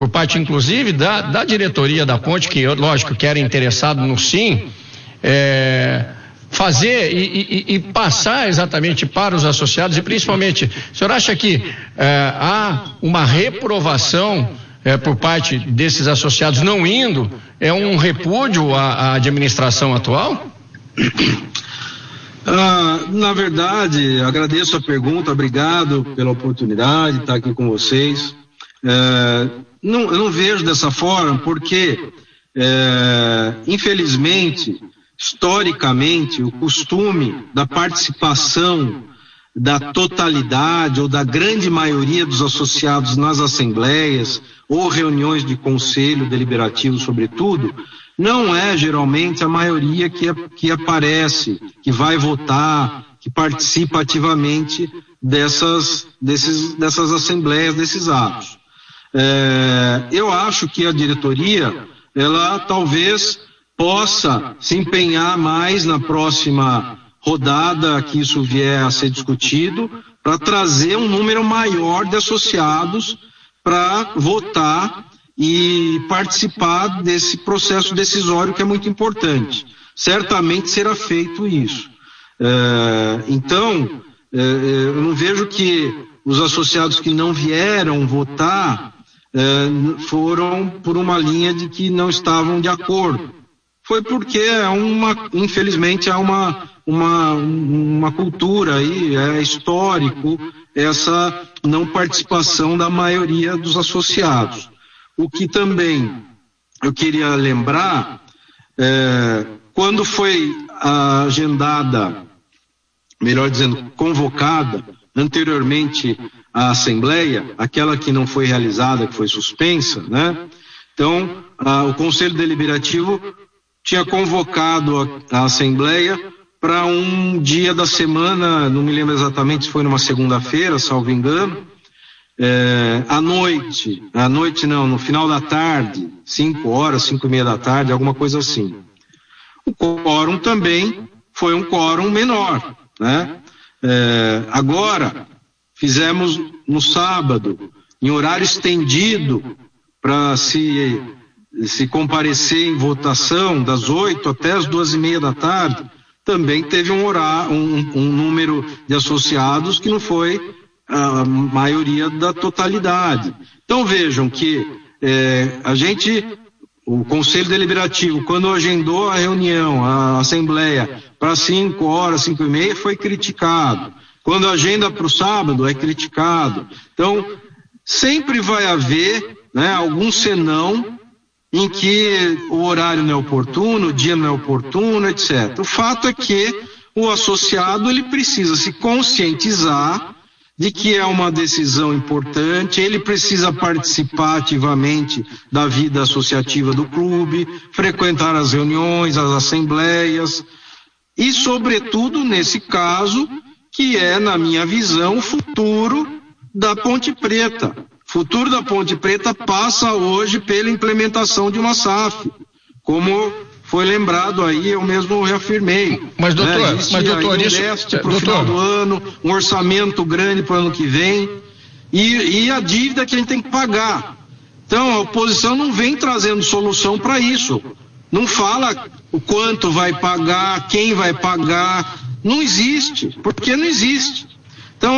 por parte inclusive da diretoria da Ponte, que lógico que era interessado no sim, fazer e passar exatamente para os associados, e principalmente, o senhor acha que há uma reprovação por parte desses associados não indo, é um repúdio à administração atual? Na verdade, agradeço a pergunta, obrigado pela oportunidade de estar aqui com vocês. Eu não vejo dessa forma, porque infelizmente, historicamente, o costume da participação da totalidade ou da grande maioria dos associados nas assembleias ou reuniões de conselho deliberativo, sobretudo, não é geralmente a maioria que aparece, que vai votar, que participa ativamente dessas assembleias, desses atos. Eu acho que a diretoria, ela talvez possa se empenhar mais na próxima rodada que isso vier a ser discutido, para trazer um número maior de associados para votar e participar desse processo decisório que é muito importante. Certamente será feito isso. Então, eu não vejo que os associados que não vieram votar foram por uma linha de que não estavam de acordo. Foi porque infelizmente há uma cultura aí, é histórico, essa não participação da maioria dos associados. O que também eu queria lembrar, quando foi agendada, melhor dizendo, convocada anteriormente a Assembleia, aquela que não foi realizada, que foi suspensa, né? Então, o Conselho Deliberativo tinha convocado a Assembleia para um dia da semana, não me lembro exatamente se foi numa segunda-feira, salvo engano, no final da tarde, 5 horas, 5:30 da tarde, alguma coisa assim. O quórum também foi um quórum menor, né? Agora, fizemos no sábado, em horário estendido, para se comparecer em votação, das 8 até as 2:30 da tarde, também teve um número de associados que não foi a maioria da totalidade. Então vejam que o Conselho Deliberativo, quando agendou a reunião, a Assembleia, para 5 horas, 5:30, foi criticado. Quando agenda para o sábado, é criticado. Então, sempre vai haver, né, algum senão em que o horário não é oportuno, o dia não é oportuno, etc. O fato é que o associado ele precisa se conscientizar de que é uma decisão importante, ele precisa participar ativamente da vida associativa do clube, frequentar as reuniões, as assembleias e, sobretudo, nesse caso, que é, na minha visão, o futuro da Ponte Preta. O futuro da Ponte Preta passa hoje pela implementação de uma SAF, como foi lembrado aí, eu mesmo reafirmei. Mas doutor, para o final do ano, um orçamento grande para o ano que vem e a dívida que a gente tem que pagar. Então a oposição não vem trazendo solução para isso. Não fala o quanto vai pagar, quem vai pagar. Não existe, porque não existe. Então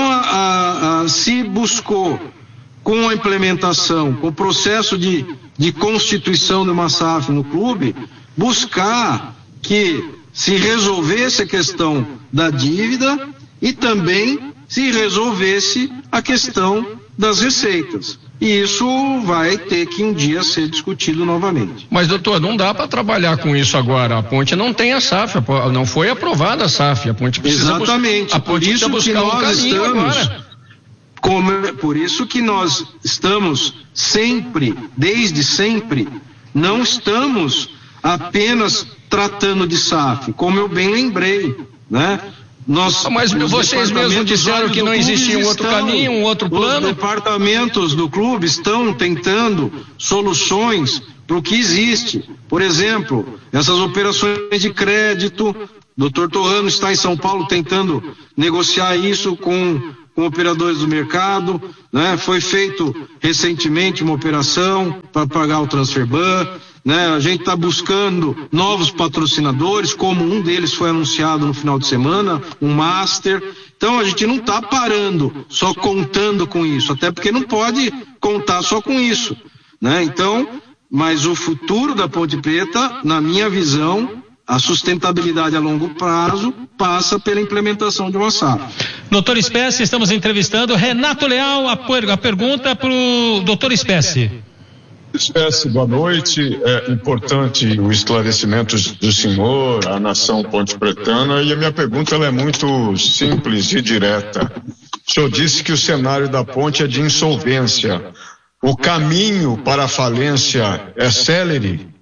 se buscou com a implementação, com o processo de constituição de uma SAF no clube, buscar que se resolvesse a questão da dívida e também se resolvesse a questão das receitas. E isso vai ter que um dia ser discutido novamente. Mas, doutor, não dá para trabalhar com isso agora. A Ponte não tem a SAF, não foi aprovada a SAF. A Ponte precisa Exatamente. Por isso que nós estamos... Por isso que nós estamos sempre, desde sempre, não estamos apenas tratando de SAF, como eu bem lembrei, né? Mas vocês mesmos disseram que não existia um outro caminho, um outro plano? Os departamentos do clube estão tentando soluções para o que existe. Por exemplo, essas operações de crédito, o Dr. Torrano está em São Paulo tentando negociar isso com com operadores do mercado, né? Foi feito recentemente uma operação para pagar o Transferban, né? A gente está buscando novos patrocinadores, como um deles foi anunciado no final de semana, um Master. Então a gente não está parando, só contando com isso, até porque não pode contar só com isso, né? Então, mas o futuro da Ponte Preta, na minha visão, a sustentabilidade a longo prazo passa pela implementação de uma SAF. Doutor Spesse, estamos entrevistando Renato Leal. A pergunta para o doutor Spesse. Spesse, boa noite. É importante o esclarecimento do senhor, a nação ponte-pretana, e a minha pergunta ela é muito simples e direta. O senhor disse que o cenário da ponte é de insolvência. O caminho para a falência é célere?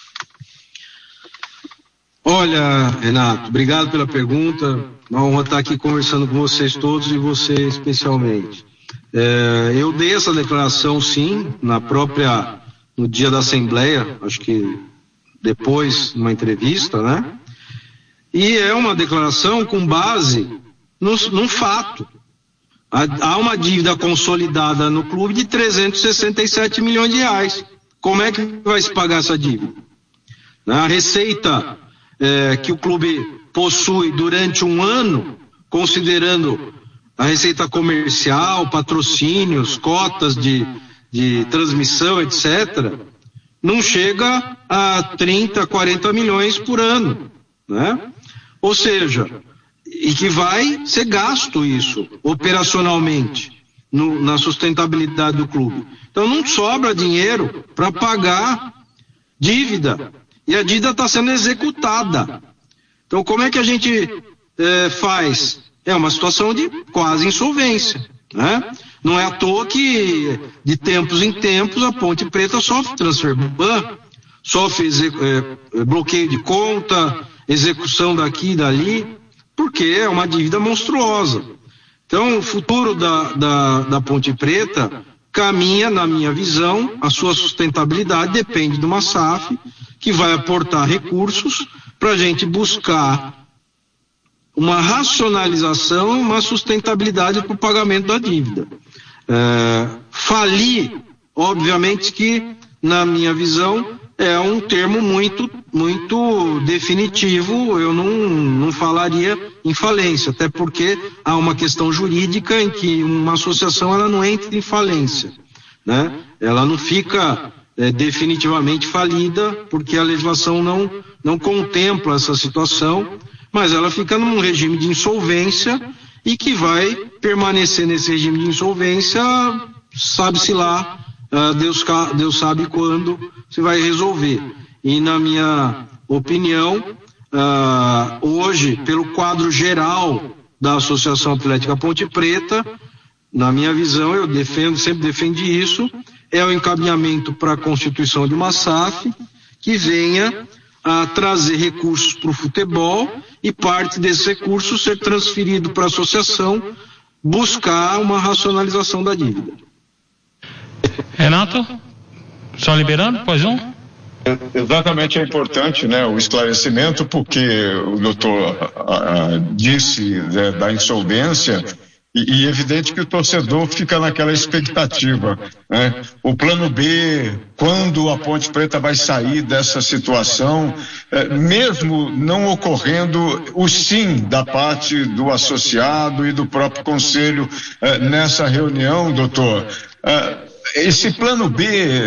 Olha, Renato, obrigado pela pergunta. Uma honra estar aqui conversando com vocês todos e você especialmente. Eu dei essa declaração, sim, no dia da Assembleia, acho que depois, numa entrevista, né? E é uma declaração com base num fato. Há uma dívida consolidada no clube de 367 milhões de reais. Como é que vai se pagar essa dívida? A receita que o clube possui durante um ano, considerando a receita comercial, patrocínios, cotas de transmissão, etc., não chega a 30, 40 milhões por ano, né? Ou seja, e que vai ser gasto isso operacionalmente na sustentabilidade do clube. Então não sobra dinheiro para pagar dívida. E a dívida está sendo executada. Então, como é que a gente faz? É uma situação de quase insolvência, né? Não é à toa que, de tempos em tempos, a Ponte Preta sofre Transferban, sofre bloqueio de conta, execução daqui e dali, porque é uma dívida monstruosa. Então, o futuro da Ponte Preta caminha, na minha visão, a sua sustentabilidade depende de uma SAF que vai aportar recursos para a gente buscar uma racionalização, uma sustentabilidade para o pagamento da dívida. Falir, obviamente que, na minha visão, é um termo muito, muito definitivo. Eu não falaria em falência, até porque há uma questão jurídica em que uma associação ela não entra em falência, né? Ela não fica definitivamente falida, porque a legislação não contempla essa situação, mas ela fica num regime de insolvência e que vai permanecer nesse regime de insolvência, sabe-se lá, Deus sabe quando se vai resolver. E na minha opinião, hoje, pelo quadro geral da Associação Atlética Ponte Preta, na minha visão, eu sempre defendi isso, é o encaminhamento para a constituição de uma SAF que venha a trazer recursos para o futebol e parte desses recursos ser transferido para a associação buscar uma racionalização da dívida. Renato, só liberando, pois um? Exatamente, é importante, né, o esclarecimento, porque o doutor disse da insolvência. E é evidente que o torcedor fica naquela expectativa, né? O plano B, quando a Ponte Preta vai sair dessa situação, mesmo não ocorrendo o sim da parte do associado e do próprio conselho nessa reunião, doutor. Esse plano B,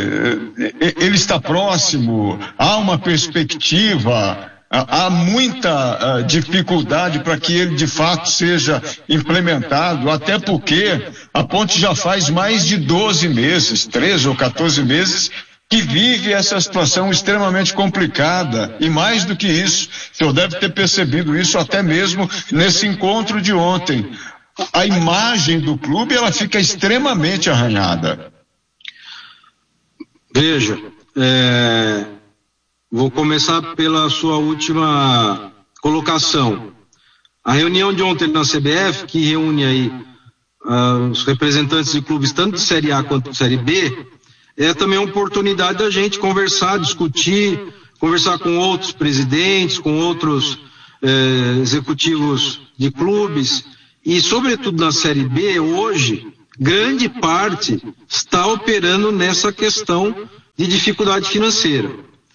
ele está próximo? Há uma perspectiva? Há muita dificuldade para que ele de fato seja implementado, até porque a ponte já faz mais de 12 meses, 13 ou 14 meses, que vive essa situação extremamente complicada. E mais do que isso, o senhor deve ter percebido isso até mesmo nesse encontro de ontem. A imagem do clube, ela fica extremamente arranhada. Veja, vou começar pela sua última colocação. A reunião de ontem na CBF, que reúne aí os representantes de clubes tanto de Série A quanto de Série B, é também uma oportunidade da gente conversar, discutir, conversar com outros presidentes, com outros executivos de clubes e sobretudo na Série B, hoje, grande parte está operando nessa questão de dificuldade financeira.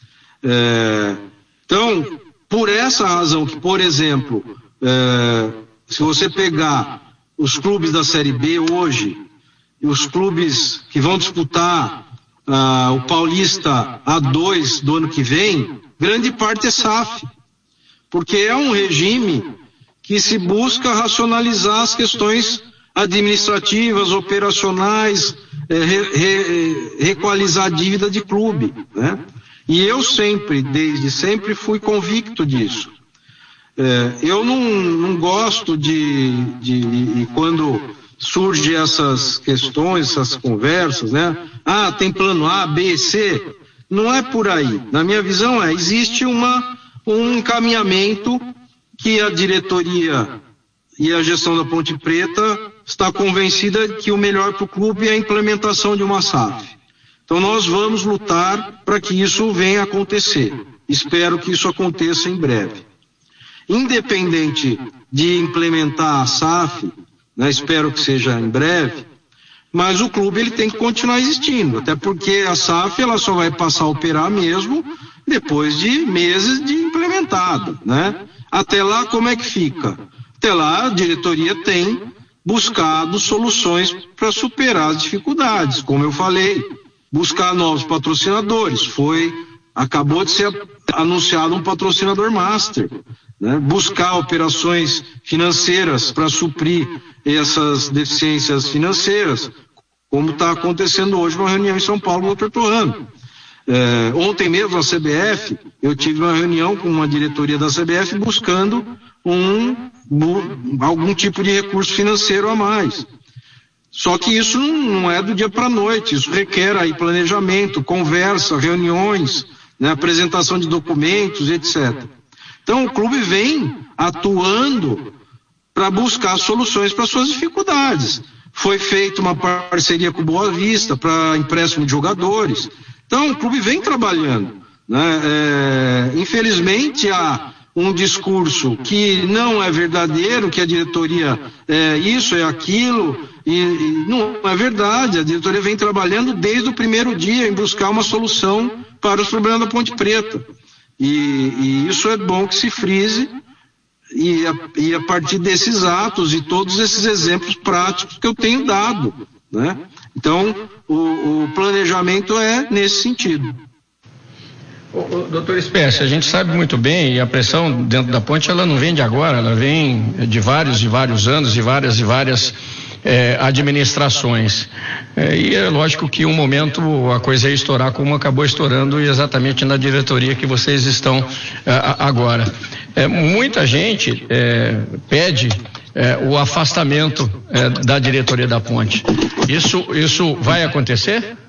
Então, por essa razão que, por exemplo, se você pegar os clubes da Série B hoje, e os clubes que vão disputar o Paulista A2 do ano que vem, grande parte é SAF, porque é um regime que se busca racionalizar as questões administrativas, operacionais, reequalizar a dívida de clube, né? E eu desde sempre fui convicto disso. Eu não gosto de quando surgem essas questões, essas conversas, né? Tem plano A, B, C. Não é por aí. Na minha visão existe um encaminhamento que a diretoria e a gestão da Ponte Preta está convencida que o melhor para o clube é a implementação de uma SAF. Então nós vamos lutar para que isso venha a acontecer. Espero que isso aconteça em breve. Independente de implementar a SAF, né, espero que seja em breve, mas o clube ele tem que continuar existindo, até porque a SAF ela só vai passar a operar mesmo depois de meses de implementado, né? Até lá, como é que fica? Até lá, a diretoria tem buscado soluções para superar as dificuldades, como eu falei, buscar novos patrocinadores, acabou de ser anunciado um patrocinador master, né? Buscar operações financeiras para suprir essas deficiências financeiras, como está acontecendo hoje uma reunião em São Paulo no Dr. Torrano. Ontem mesmo na CBF, eu tive uma reunião com uma diretoria da CBF buscando algum tipo de recurso financeiro a mais. Só que isso não é do dia para a noite, isso requer aí planejamento, conversa, reuniões, né, apresentação de documentos, etc. Então o clube vem atuando para buscar soluções para suas dificuldades. Foi feita uma parceria com o Boa Vista para empréstimo de jogadores. Então o clube vem trabalhando, né? Infelizmente há um discurso que não é verdadeiro, que a diretoria isso, é aquilo, e não é verdade. A diretoria vem trabalhando desde o primeiro dia em buscar uma solução para os problemas da Ponte Preta. E isso é bom que se frise, e a partir desses atos e todos esses exemplos práticos que eu tenho dado, né? Então, o planejamento é nesse sentido. Doutor Espécie, a gente sabe muito bem, e a pressão dentro da ponte, ela não vem de agora, ela vem de vários e vários anos, de várias e várias administrações. E é lógico que um momento a coisa ia estourar como acabou estourando exatamente na diretoria que vocês estão agora. Muita gente pede o afastamento da diretoria da ponte. Isso vai acontecer?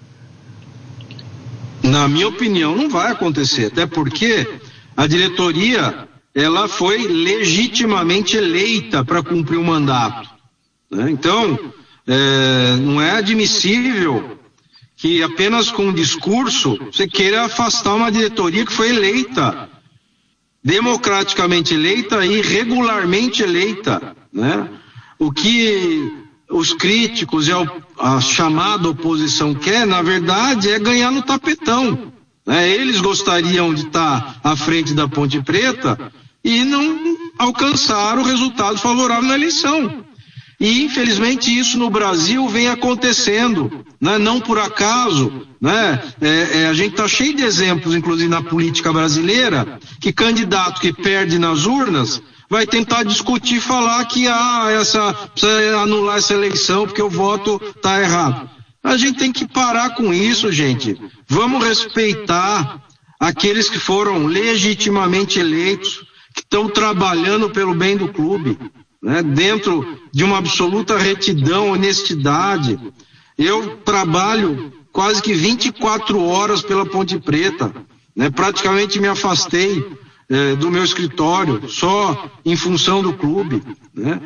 Na minha opinião, não vai acontecer, até porque a diretoria ela foi legitimamente eleita para cumprir o mandato, né? Então, não é admissível que apenas com um discurso você queira afastar uma diretoria que foi eleita, democraticamente eleita e regularmente eleita, né? O que os críticos e a chamada oposição quer, na verdade, é ganhar no tapetão, né? Eles gostariam de estar à frente da Ponte Preta e não alcançaram o resultado favorável na eleição. E, infelizmente, isso no Brasil vem acontecendo, né? Não por acaso, né? A gente está cheio de exemplos, inclusive na política brasileira, que candidato que perde nas urnas vai tentar discutir, falar que precisa anular essa eleição porque o voto está errado. A gente tem que parar com isso, gente. Vamos respeitar aqueles que foram legitimamente eleitos, que estão trabalhando pelo bem do clube, né? Dentro de uma absoluta retidão, honestidade. Eu trabalho quase que 24 horas pela Ponte Preta, né? Praticamente me afastei do meu escritório, só em função do clube, né?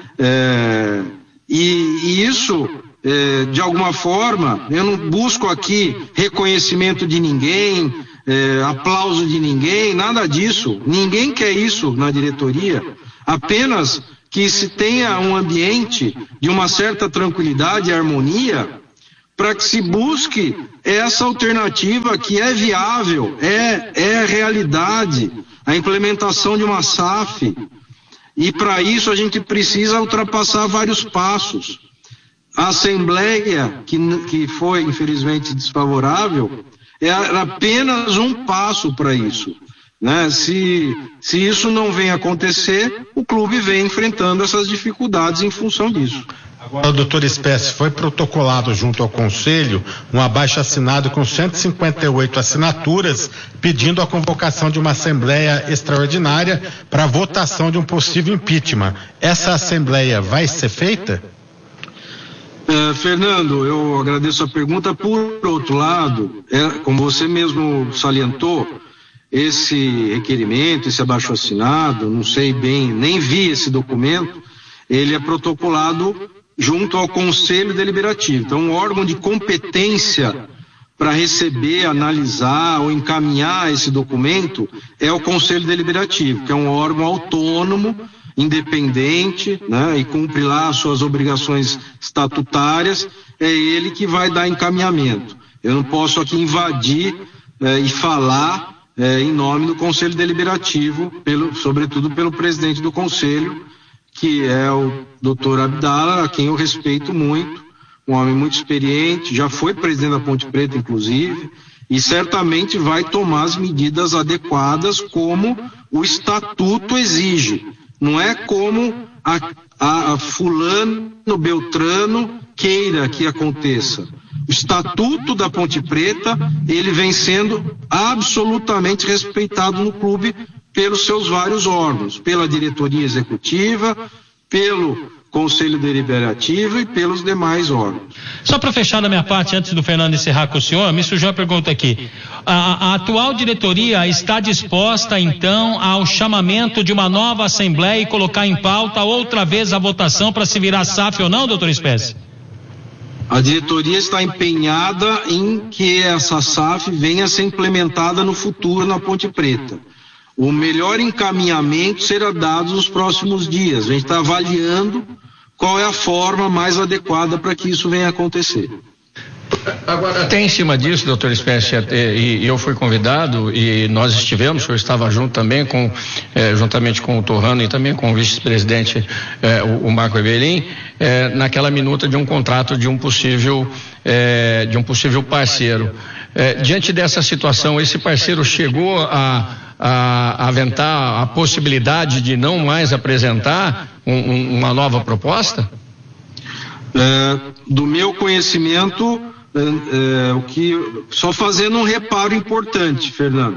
E isso, de alguma forma, eu não busco aqui reconhecimento de ninguém, aplauso de ninguém, nada disso. Ninguém quer isso na diretoria, apenas que se tenha um ambiente de uma certa tranquilidade e harmonia para que se busque essa alternativa que é viável, é realidade, a implementação de uma SAF. E para isso a gente precisa ultrapassar vários passos. A Assembleia, que foi infelizmente desfavorável, era apenas um passo para isso, né? Se isso não vem acontecer, o clube vem enfrentando essas dificuldades em função disso. Agora, doutor Espécie, foi protocolado junto ao Conselho um abaixo-assinado com 158 assinaturas pedindo a convocação de uma Assembleia Extraordinária para a votação de um possível impeachment. Essa Assembleia vai ser feita? Fernando, eu agradeço a pergunta. Por outro lado, como você mesmo salientou, esse requerimento, esse abaixo-assinado, não sei bem, nem vi esse documento, ele é protocolado junto ao Conselho Deliberativo. Então, o órgão de competência para receber, analisar ou encaminhar esse documento é o Conselho Deliberativo, que é um órgão autônomo, independente, né, e cumpre lá as suas obrigações estatutárias. É ele que vai dar encaminhamento. Eu não posso aqui invadir e falar em nome do Conselho Deliberativo, sobretudo pelo presidente do Conselho, que é o Dr. Abdala, a quem eu respeito muito, um homem muito experiente, já foi presidente da Ponte Preta, inclusive, e certamente vai tomar as medidas adequadas como o estatuto exige. Não é como a fulano, beltrano queira que aconteça. O estatuto da Ponte Preta, ele vem sendo absolutamente respeitado no clube pelos seus vários órgãos, pela diretoria executiva, pelo Conselho Deliberativo e pelos demais órgãos. Só para fechar da minha parte, antes do Fernando encerrar com o senhor, me surgiu uma pergunta aqui. A atual diretoria está disposta, então, ao chamamento de uma nova Assembleia e colocar em pauta outra vez a votação para se virar SAF ou não, doutor Espécie? A diretoria está empenhada em que essa SAF venha a ser implementada no futuro na Ponte Preta. O melhor encaminhamento será dado nos próximos dias. A gente está avaliando qual é a forma mais adequada para que isso venha a acontecer. Agora, até em cima disso, doutor Espécie, e eu fui convidado e nós estivemos, o senhor estava junto também, juntamente com o Torrano e também com o vice-presidente, o Marco Evelin, naquela minuta de um contrato de um possível parceiro. Diante dessa situação, esse parceiro chegou a aventar a possibilidade de não mais apresentar uma nova proposta? Do meu conhecimento, só fazendo um reparo importante, Fernando,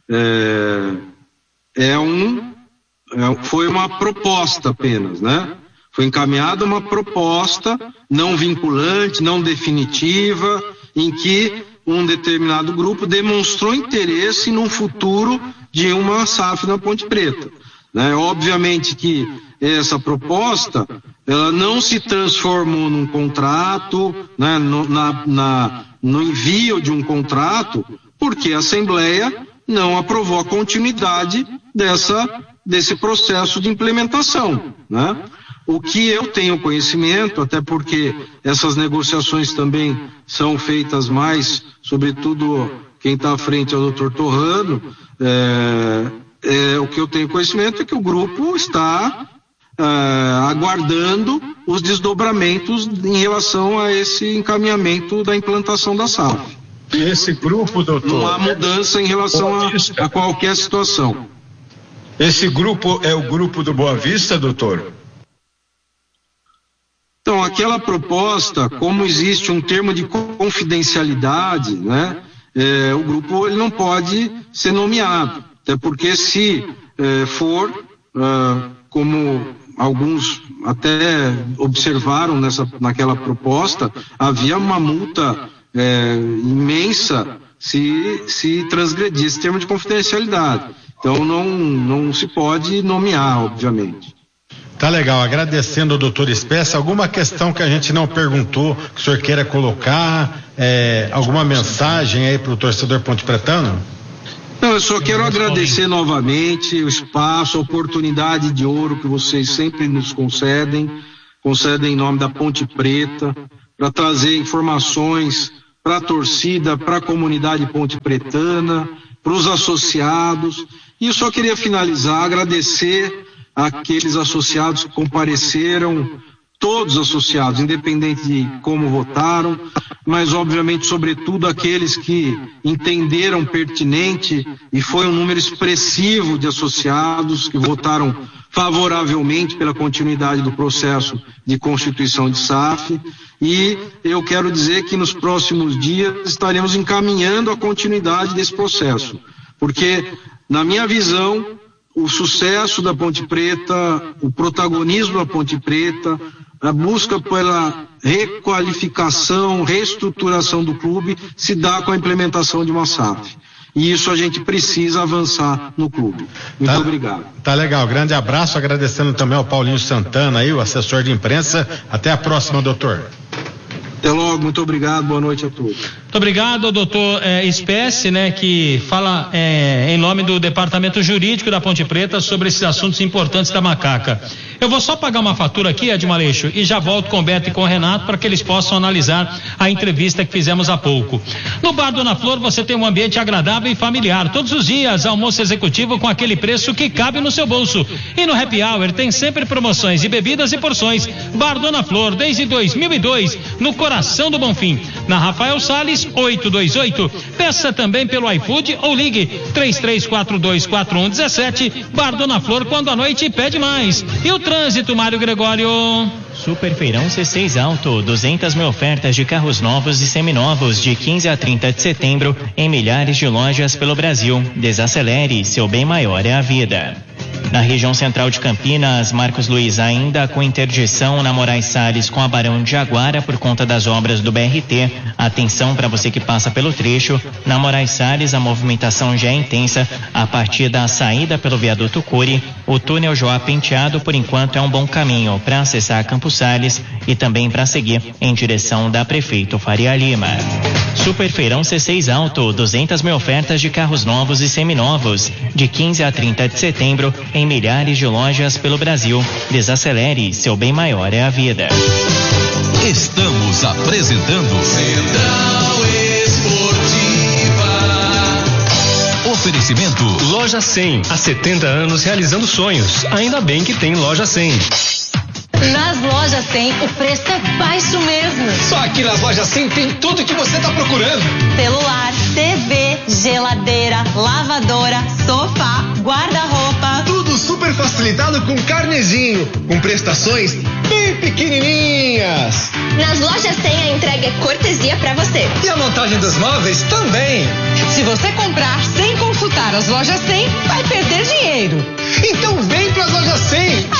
foi uma proposta apenas, né? Foi encaminhada uma proposta não vinculante, não definitiva, em que um determinado grupo demonstrou interesse num futuro de uma SAF na Ponte Preta, né? Obviamente que essa proposta, ela não se transformou num contrato, né, no envio de um contrato, porque a Assembleia não aprovou a continuidade desse processo de implementação, né? O que eu tenho conhecimento, até porque essas negociações também são feitas mais, sobretudo quem está à frente é o Dr. Torrano, o que eu tenho conhecimento é que o grupo está aguardando os desdobramentos em relação a esse encaminhamento da implantação da SAF. E esse grupo, doutor? Não há mudança em relação a qualquer situação. Esse grupo é o grupo do Boa Vista, doutor? Então, aquela proposta, como existe um termo de confidencialidade, né, o grupo ele não pode ser nomeado, até porque se for, como alguns até observaram naquela proposta, havia uma multa imensa se transgredir esse termo de confidencialidade. Então, não se pode nomear, obviamente. Tá legal, agradecendo ao doutor Espécie. Alguma questão que a gente não perguntou, que o senhor queira colocar, alguma mensagem aí para o torcedor pontepretano? Não, eu só quero agradecer novamente o espaço, a oportunidade de ouro que vocês sempre nos concedem em nome da Ponte Preta, para trazer informações para a torcida, para a comunidade ponte-pretana, para os associados. E eu só queria finalizar, agradecer àqueles associados que compareceram, todos os associados, independente de como votaram, mas obviamente, sobretudo, aqueles que entenderam pertinente, e foi um número expressivo de associados que votaram favoravelmente pela continuidade do processo de constituição de SAF, e eu quero dizer que nos próximos dias estaremos encaminhando a continuidade desse processo, porque, na minha visão, o sucesso da Ponte Preta, o protagonismo da Ponte Preta, a busca pela requalificação, reestruturação do clube se dá com a implementação de uma SAF. E isso a gente precisa avançar no clube. Muito obrigado. Tá legal, grande abraço, agradecendo também ao Paulinho Santana aí, o assessor de imprensa. Até a próxima, doutor. Até logo, muito obrigado, boa noite a todos. Muito obrigado ao doutor Espécie, né, que fala em nome do Departamento Jurídico da Ponte Preta sobre esses assuntos importantes da Macaca. Eu vou só pagar uma fatura aqui, Edmaleixo, e já volto com o Beto e com o Renato para que eles possam analisar a entrevista que fizemos há pouco. No Bar Dona Flor você tem um ambiente agradável e familiar. Todos os dias, almoço executivo com aquele preço que cabe no seu bolso. E no Happy Hour tem sempre promoções de bebidas e porções. Bar Dona Flor, desde 2002, no coração do Bonfim. Na Rafael Salles, 828. Peça também pelo iFood ou ligue 33424117. Bar Dona Flor, quando a noite pede mais. E o trânsito, Mário Gregório? Super Feirão C6 Alto, 200 mil ofertas de carros novos e seminovos de 15 a 30 de setembro em milhares de lojas pelo Brasil. Desacelere, seu bem maior é a vida. Na região central de Campinas, Marcos Luiz ainda com interdição na Moraes Salles com a Barão de Jaguara por conta das obras do BRT. Atenção para você que passa pelo trecho. Na Moraes Salles, a movimentação já é intensa a partir da saída pelo viaduto Cury. O túnel Joá Penteado, por enquanto, é um bom caminho para acessar Campos Salles e também para seguir em direção da Prefeito Faria Lima. Super Feirão C6 Alto, 200 mil ofertas de carros novos e seminovos de 15 a 30 de setembro em milhares de lojas pelo Brasil. Desacelere, seu bem maior é a vida. Estamos apresentando Central Esportiva. Oferecimento Loja 100, há 70 anos realizando sonhos. Ainda bem que tem Loja 100. Nas lojas 100, o preço é baixo mesmo. Só aqui nas lojas 100 tem tudo que você está procurando. Celular, TV, geladeira, lavadora, sofá, guarda-roupa. Tudo super facilitado com carnezinho, com prestações bem pequenininhas. Nas lojas 100 a entrega é cortesia para você. E a montagem dos móveis também. Se você comprar sem consultar as lojas 100, vai perder dinheiro.